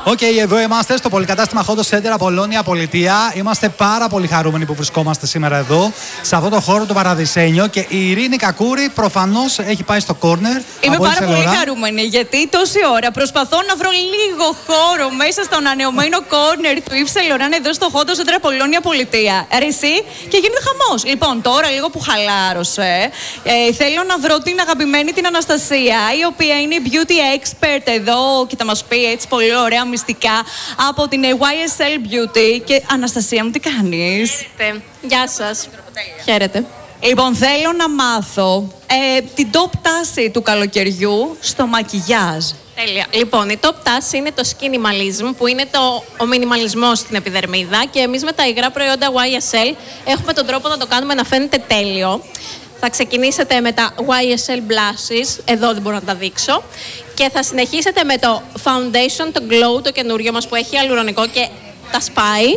Οκ, εδώ είμαστε στο πολυκατάστημα Hot Center Απολώνια Πολιτεία. Είμαστε πάρα πολύ χαρούμενοι που βρισκόμαστε σήμερα εδώ, σε αυτό το χώρο του Παραδεισένιο. Και η Ειρήνη Κακούρη προφανώς έχει πάει στο corner. Είμαι πάρα πολύ χαρούμενη, γιατί τόση ώρα προσπαθώ να βρω λίγο χώρο μέσα στο ανανεωμένο corner του Yves Saint Laurent εδώ στο Hot Center Απολώνια Πολιτεία. Εσύ, και γίνεται χαμός. Λοιπόν, τώρα λίγο που χαλάρωσε, θέλω να βρω την αγαπημένη την Αναστασία, η οποία είναι beauty expert εδώ και θα μας πει έτσι πολύ ωραία μυστικά από την YSL Beauty. Και Αναστασία μου, τι κάνεις? Γεια σας. Χαίρετε. Λοιπόν, θέλω να μάθω την top τάση του καλοκαιριού στο μακιγιάζ. Τέλεια. Λοιπόν, η top τάση είναι το Skinimalism, που είναι ο μινιμαλισμός στην επιδερμίδα, και εμείς με τα υγρά προϊόντα YSL έχουμε τον τρόπο να το κάνουμε να φαίνεται τέλειο. Θα ξεκινήσετε με τα YSL Blushes, εδώ δεν μπορώ να τα δείξω, και θα συνεχίσετε με το Foundation, το Glow, το καινούριο μας που έχει αλουρονικό και τα σπάει.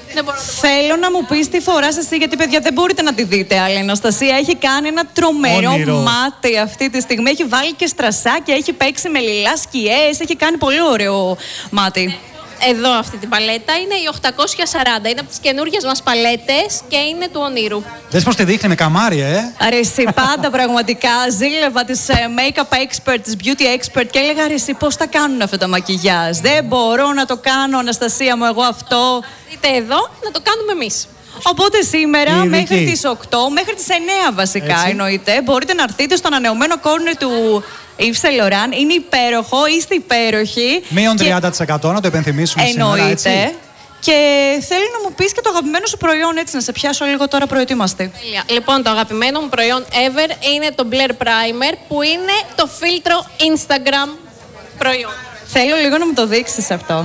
Θέλω να μου πεις τι φοράς εσύ, γιατί παιδιά δεν μπορείτε να τη δείτε, αλλά η Αναστασία έχει κάνει ένα τρομερό μάτι αυτή τη στιγμή. Έχει βάλει και στρασάκια, έχει παίξει με λιλά σκιές, έχει κάνει πολύ ωραίο μάτι. Εδώ αυτή την παλέτα είναι η 840, είναι από τις καινούργιες μας παλέτες και είναι του ονείρου. Δες πως τη δείχνει με καμάρια, Αρέσει, πάντα πραγματικά ζήλευα τις make-up expert, τις beauty expert και έλεγα αρέσει πώς τα κάνουν αυτά τα μακιγιάζ. Δεν μπορώ να το κάνω, Αναστασία μου, εγώ αυτό. Είτε εδώ, να το κάνουμε εμείς. Οπότε σήμερα μέχρι τις 8, μέχρι τις 9 βασικά εννοείται, μπορείτε να έρθετε στο ανανεωμένο corner του Yves Saint Laurent. Είναι υπέροχο, είστε υπέροχοι. Μείον 30%, να το επενθυμίσουμε σήμερα, εννοείται. Και θέλω να μου πεις και το αγαπημένο σου προϊόν, έτσι να σε πιάσω λίγο τώρα προετοίμαστε. Λοιπόν, το αγαπημένο μου προϊόν ever είναι το Blair Primer, που είναι το φίλτρο Instagram προϊόν. Θέλω λίγο να μου το δείξεις αυτό.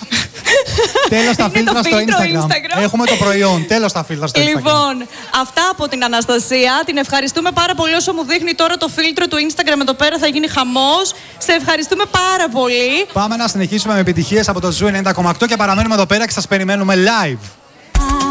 Τέλος τα φίλτρα στο Instagram. Έχουμε το προϊόν. Τέλος τα φίλτρα στο Instagram. Λοιπόν, αυτά από την Αναστασία. Την ευχαριστούμε πάρα πολύ όσο μου δείχνει τώρα το φίλτρο του Instagram εδώ πέρα. Θα γίνει χαμός. Σε ευχαριστούμε πάρα πολύ. Πάμε να συνεχίσουμε με επιτυχίες από το Zoo 90,8 και παραμένουμε εδώ πέρα και σας περιμένουμε live.